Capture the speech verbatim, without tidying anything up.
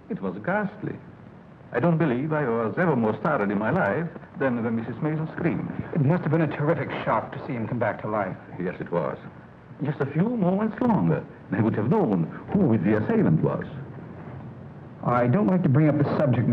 It was ghastly. I don't believe I was ever more startled in my life than when Missus Mason screamed. It must have been a terrific shock to see him come back to life. Yes, it was. Just a few moments longer, and I would have known who the assailant was. I don't like to bring up the subject,